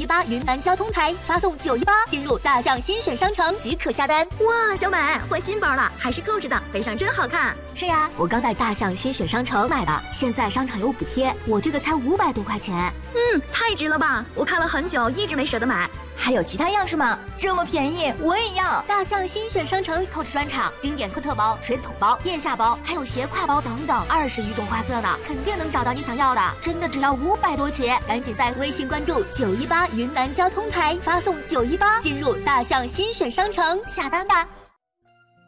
918云南交通台发送918进入大象新选商城即可下单。 哇，小美换新包了，还是购置的，背上真好看。 是呀，我刚在大象新选商城买的，现在商场有补贴，我这个才500多块钱。 太值了吧！我看了很久，一直没舍得买。 还有其他样式吗？这么便宜，我也要！ 大象新选商城购置专场，经典托特包、水桶包、腋下包，还有斜挎包等等，20余种花色呢，肯定能找到你想要的。真的只要500多起，赶紧在微信关注918云南交通台，发送918进入大象新选商城下单吧。